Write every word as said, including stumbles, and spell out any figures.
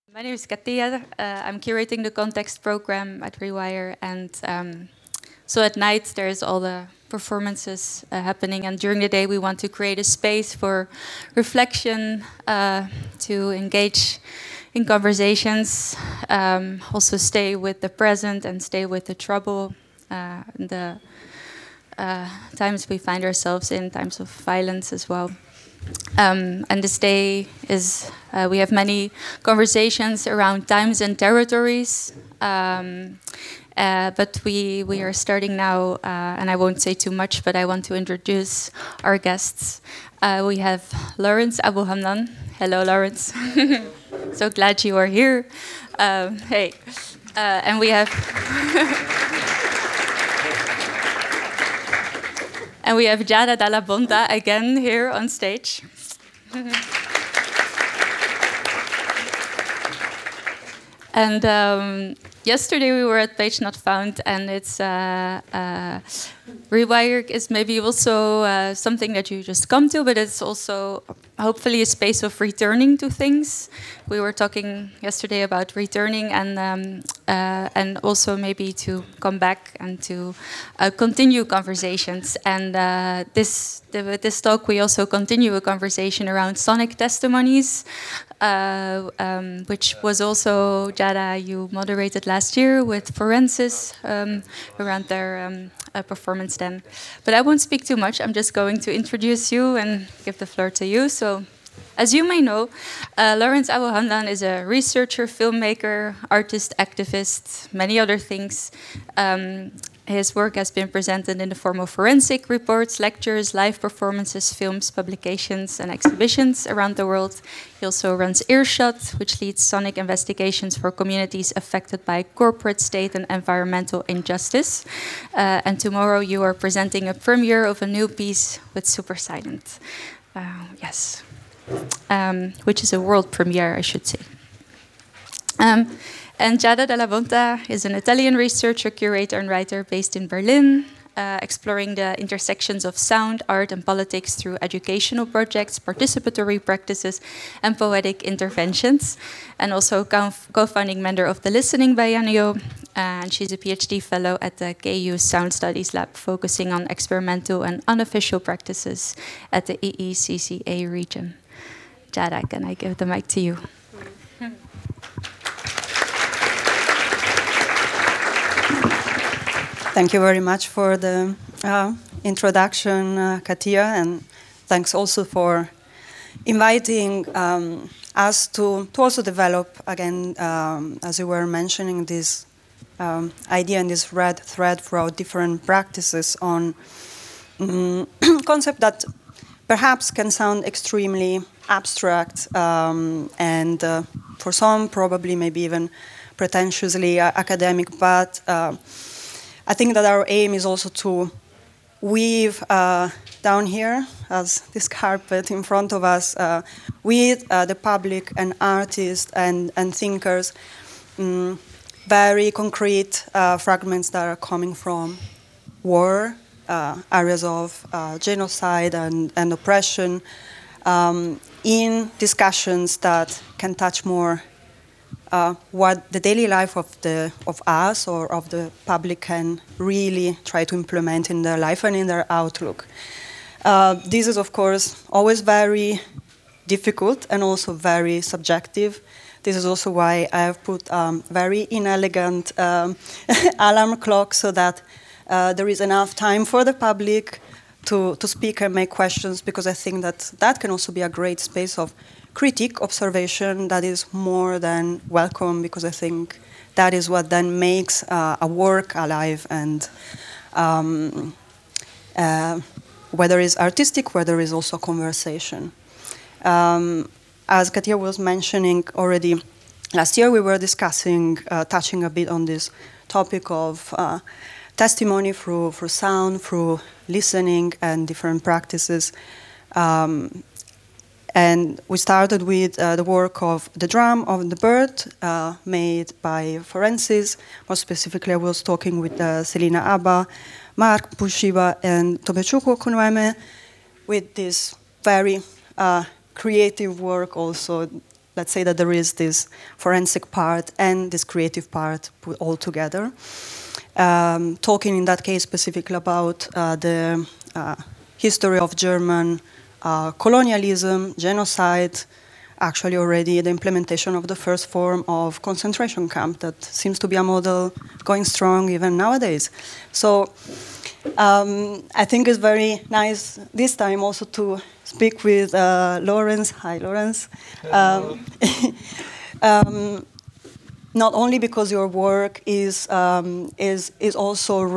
My name is Katia. Uh, I'm curating the context program at Rewire, and um, so at night there's all the performances uh, happening, and during the day we want to create a space for reflection, uh, to engage in conversations, um, also stay with the present and stay with the trouble, uh, and the uh, times we find ourselves in, times of violence as well. Um, and this day is, uh, we have many conversations around times and territories. Um, uh, but we, we are starting now, uh, and I won't say too much, but I want to introduce our guests. Uh, we have Lawrence Abu Hamdan. Hello, Lawrence. So glad you are here. Um, hey. Uh, and we have... And we have Giada Dalla Bonta again here on stage. And um, yesterday we were at Page Not Found, and it's uh, uh, Rewire is maybe also uh, something that you just come to, but it's also hopefully a space of returning to things. We were talking yesterday about returning, and um, uh, and also maybe to come back and to uh, continue conversations. And uh, this the, with this talk, we also continue a conversation around sonic testimonies, uh, um, which was also, Giada, you moderated last year with Forensis um, around their um, uh, performance then. But I won't speak too much. I'm just going to introduce you and give the floor to you. So, as you may know, uh, Lawrence Abu Hamdan is a researcher, filmmaker, artist, activist, many other things. Um, his work has been presented in the form of forensic reports, lectures, live performances, films, publications, and exhibitions around the world. He also runs Earshot, which leads sonic investigations for communities affected by corporate, state, and environmental injustice. Uh, and tomorrow you are presenting a premiere of a new piece with Super Silent. Uh, yes. Um, which is a world premiere, I should say. Um, and Giada Dalla Bonta is an Italian researcher, curator, and writer based in Berlin, uh, exploring the intersections of sound, art, and politics through educational projects, participatory practices, and poetic interventions, and also co-founding member of the Listening Biennial. And she's a PhD fellow at the K U Sound Studies Lab, focusing on experimental and unofficial practices at the E E C C A region. Giada, can I give the mic to you? Thank you very much for the uh, introduction, uh, Katia, and thanks also for inviting um, us to, to also develop, again, um, as you were mentioning, this um, idea and this red thread throughout different practices on um, concept that perhaps can sound extremely abstract um, and uh, for some probably maybe even pretentiously uh, academic, but uh, I think that our aim is also to weave uh, down here, as this carpet in front of us, uh, with uh, the public and artists and, and thinkers, um, very concrete uh, fragments that are coming from war, uh, areas of uh, genocide and, and oppression, um, in discussions that can touch more Uh, what the daily life of the of us or of the public can really try to implement in their life and in their outlook. Uh, this is, of course, always very difficult and also very subjective. This is also why I have put um, very inelegant um, alarm clock so that uh, there is enough time for the public to, to speak and make questions, because I think that that can also be a great space of critique, observation that is more than welcome, because I think that is what then makes uh, a work alive, and um, uh, whether it's artistic, whether it's also a conversation. Um, as Katia was mentioning already, last year we were discussing, uh, touching a bit on this topic of uh, testimony through, through sound, through listening and different practices. Um, And we started with uh, the work of The Drum of the Bird, uh, made by Forensis. More specifically, I was talking with uh, Selina Abba, Mark Pushiba, and Tobechukwu Okunueme, with this very uh, creative work also let's say that there is this forensic part and this creative part put all together. Um, talking in that case specifically about uh, the uh, history of German uh, colonialism, genocide, actually already the implementation of the first form of concentration camp that seems to be a model going strong even nowadays. So um, I think it's very nice this time also to speak with uh, Lawrence. Hi, Lawrence. Um, um, not only because your work is um, is is also